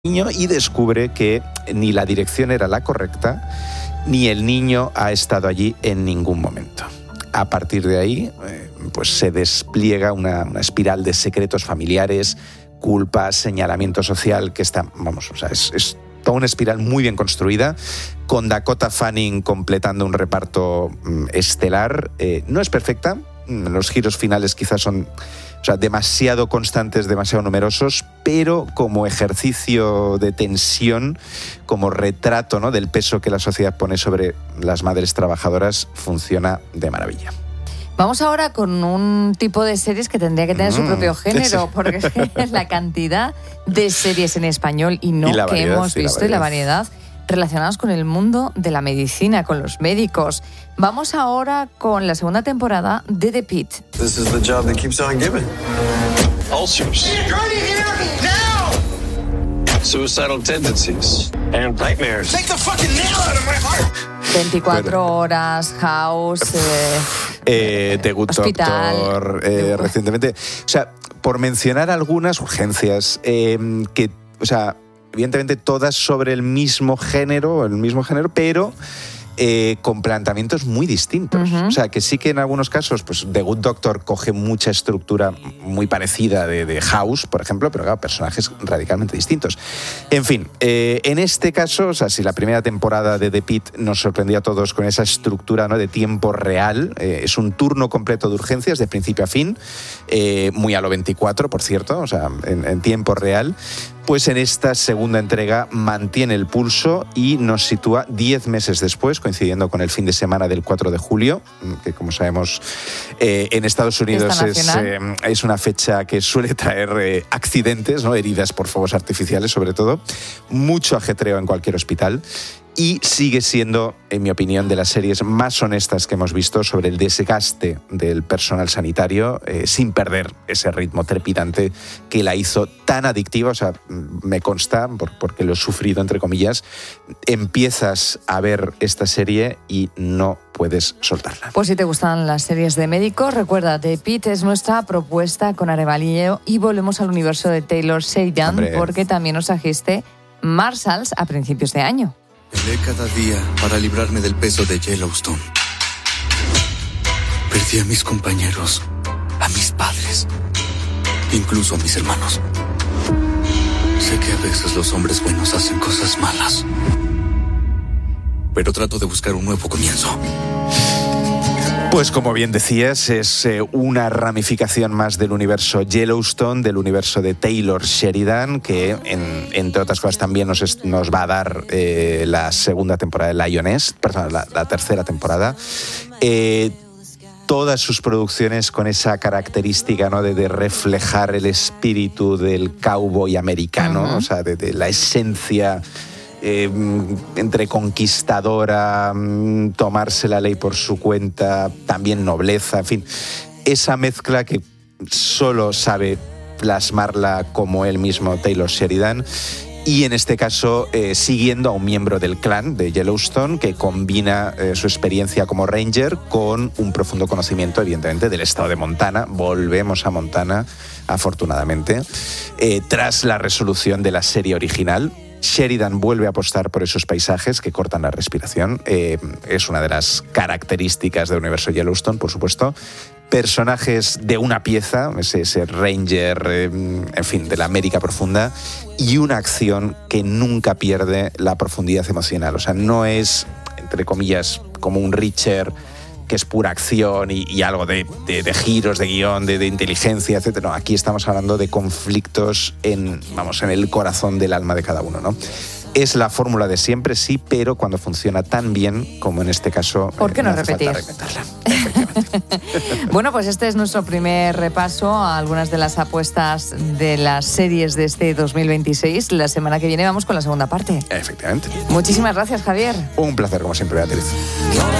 niño y descubre que ni la dirección era la correcta, ni el niño ha estado allí en ningún momento. A partir de ahí, pues se despliega una espiral de secretos familiares, culpa, señalamiento social, que está, es toda una espiral muy bien construida, con Dakota Fanning completando un reparto estelar. No es perfecta, los giros finales quizás son demasiado constantes, demasiado numerosos, pero como ejercicio de tensión, como retrato, ¿no?, del peso que la sociedad pone sobre las madres trabajadoras, funciona de maravilla. Vamos ahora con un tipo de series que tendría que tener su propio género, porque es la cantidad de series en español y que hemos visto y la variedad relacionadas con el mundo de la medicina, con los médicos. Vamos ahora con la segunda temporada de The Pitt. This is the job that keeps on giving. Ulcers. Suicidal tendencies. And nightmares. Take the fucking nail out of my heart. 24 horas, House, The Good Hospital, Doctor, recientemente. Por mencionar algunas urgencias, evidentemente todas sobre el mismo género, pero con planteamientos muy distintos. Uh-huh. Que sí que en algunos casos, pues The Good Doctor coge mucha estructura muy parecida de House, por ejemplo, pero claro, personajes radicalmente distintos. En fin, en este caso, si la primera temporada de The Pitt nos sorprendió a todos con esa estructura, ¿no?, de tiempo real, es un turno completo de urgencias de principio a fin, muy a lo 24, por cierto, en tiempo real. Pues en esta segunda entrega mantiene el pulso y nos sitúa 10 meses después, coincidiendo con el fin de semana del 4 de julio, que como sabemos en Estados Unidos es una fecha que suele traer accidentes, ¿no?, heridas por fuegos artificiales sobre todo, mucho ajetreo en cualquier hospital. Y sigue siendo, en mi opinión, de las series más honestas que hemos visto sobre el desgaste del personal sanitario, sin perder ese ritmo trepidante que la hizo tan adictiva. Me consta, porque lo he sufrido, entre comillas, empiezas a ver esta serie y no puedes soltarla. Pues si te gustan las series de médicos, recuerda, The Pitt es nuestra propuesta con Arevalillo y volvemos al universo de Taylor Sheridan, porque también nos trajiste Marshalls a principios de año. Peleé cada día para librarme del peso de Yellowstone. Perdí a mis compañeros, a mis padres, incluso a mis hermanos. Sé que a veces los hombres buenos hacen cosas malas, pero trato de buscar un nuevo comienzo. Pues como bien decías, es una ramificación más del universo Yellowstone, del universo de Taylor Sheridan, que entre otras cosas también nos va a dar la segunda temporada de Lioness, la tercera temporada. Todas sus producciones con esa característica, ¿no?, de reflejar el espíritu del cowboy americano, uh-huh. De la esencia entre conquistadora, tomarse la ley por su cuenta, también nobleza, en fin, esa mezcla que solo sabe plasmarla como él mismo, Taylor Sheridan, y en este caso siguiendo a un miembro del clan de Yellowstone que combina su experiencia como ranger con un profundo conocimiento, evidentemente, del estado de Montana. Volvemos a Montana, afortunadamente, tras la resolución de la serie original. Sheridan vuelve a apostar por esos paisajes que cortan la respiración. Es una de las características del universo Yellowstone, por supuesto. Personajes de una pieza, ese ranger, en fin, de la América profunda, y una acción que nunca pierde la profundidad emocional. No es, entre comillas, como un Reacher, que es pura acción y algo de giros de guión, de inteligencia, etc. No, aquí estamos hablando de conflictos en el corazón del alma de cada uno, ¿no? Es la fórmula de siempre, sí, pero cuando funciona tan bien como en este caso, ¿por qué no repetir? Bueno, pues este es nuestro primer repaso a algunas de las apuestas de las series de este 2026. La semana que viene vamos con la segunda parte. Efectivamente. Muchísimas gracias, Javier. Un placer, como siempre, Beatriz.